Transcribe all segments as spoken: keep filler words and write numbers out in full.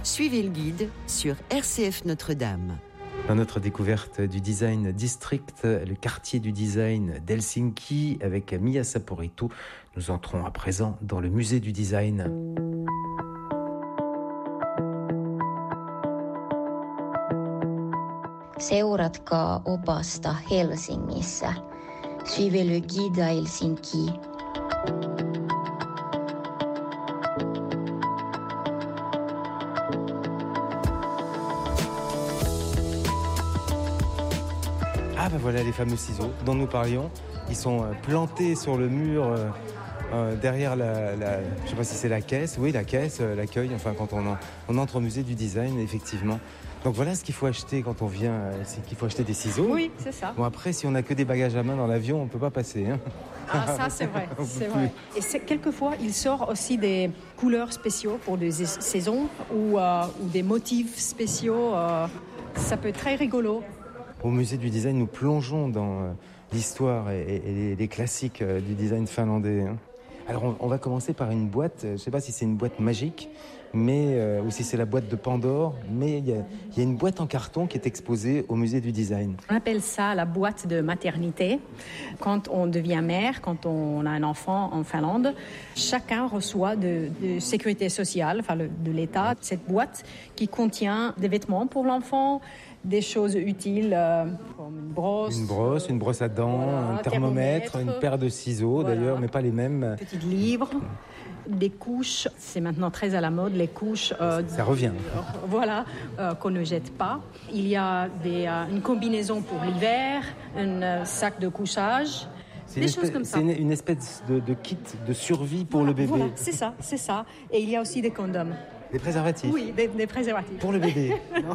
Suivez le guide sur R C F Notre-Dame. Dans notre découverte du design district, le quartier du design d'Helsinki avec Mia Saporetu, nous entrons à présent dans le musée du design. Seuratkaa opasta Helsingissä. Suivez le guide à Helsinki. Ah ben voilà les fameux ciseaux dont nous parlions. Ils sont plantés sur le mur euh, euh, derrière la, la... Je ne sais pas si c'est la caisse. Oui, la caisse, euh, l'accueil, enfin quand on, en, on entre au musée du design, effectivement. Donc voilà ce qu'il faut acheter quand on vient, c'est qu'il faut acheter des ciseaux. Oui, c'est ça. Bon après, si on n'a que des bagages à main dans l'avion, on ne peut pas passer. Hein. Ah ça c'est vrai, c'est vrai. Et c'est, quelquefois, il sort aussi des couleurs spéciaux pour des saisons ou, euh, ou des motifs spéciaux. Euh, ça peut être très rigolo. Au musée du design, nous plongeons dans euh, l'histoire et, et, et les, les classiques euh, du design finlandais. Hein. Alors on, on va commencer par une boîte, je ne sais pas si c'est une boîte magique, mais euh, ou si c'est la boîte de Pandore, mais il y, y a une boîte en carton qui est exposée au musée du design. On appelle ça la boîte de maternité. Quand on devient mère, quand on a un enfant en Finlande, chacun reçoit de, de sécurité sociale, enfin le, de l'État, cette boîte qui contient des vêtements pour l'enfant, des choses utiles euh, comme une brosse. Une brosse, une brosse à dents, voilà, un thermomètre, thermomètre, une paire de ciseaux voilà. D'ailleurs, mais pas les mêmes. Petit livre. Des couches, c'est maintenant très à la mode, les couches... Euh, ça revient. Euh, voilà, euh, qu'on ne jette pas. Il y a des, euh, une combinaison pour l'hiver, un euh, sac de couchage, c'est des espèce, choses comme ça. C'est une, une espèce de, de kit de survie pour voilà, le bébé. Voilà, c'est ça, c'est ça. Et il y a aussi des condoms. Des préservatifs? Oui, des, des préservatifs. Pour le bébé? Non.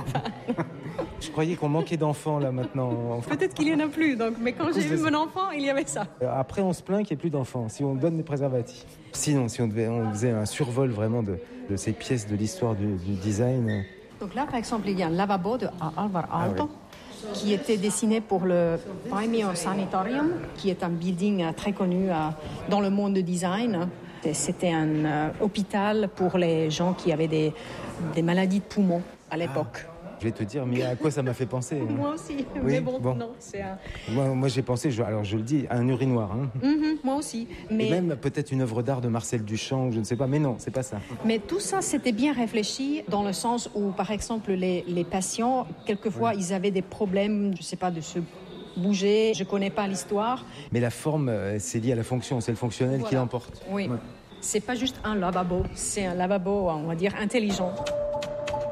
Je croyais qu'on manquait d'enfants là maintenant. Peut-être qu'il n'y en a plus, donc, mais quand j'ai eu mon enfant, il y avait ça. Après, on se plaint qu'il n'y ait plus d'enfants, si on donne des préservatifs. Sinon, si on, devait, on faisait un survol vraiment de, de ces pièces de l'histoire du, du design. Donc là, par exemple, il y a un lavabo de Alvar Aalto, ah, oui. qui était dessiné pour le Paimio Sanitarium, qui est un building très connu dans le monde du design. C'était un euh, hôpital pour les gens qui avaient des, des maladies de poumons à l'époque. Ah. Je vais te dire, mais à quoi ça m'a fait penser hein. Moi aussi, oui, mais bon, bon, non, c'est un... Moi, moi j'ai pensé, je, alors je le dis, à un urinoir. Hein. Mm-hmm, moi aussi. Mais... Et même peut-être une œuvre d'art de Marcel Duchamp, je ne sais pas, mais non, c'est pas ça. Mais tout ça, c'était bien réfléchi dans le sens où, par exemple, les, les patients, quelquefois, oui. ils avaient des problèmes, je ne sais pas, de se bouger, je ne connais pas l'histoire. Mais la forme, c'est lié à la fonction, c'est le fonctionnel voilà. qui l'emporte. Oui. Ouais. C'est pas juste un lavabo, c'est un lavabo, on va dire, intelligent.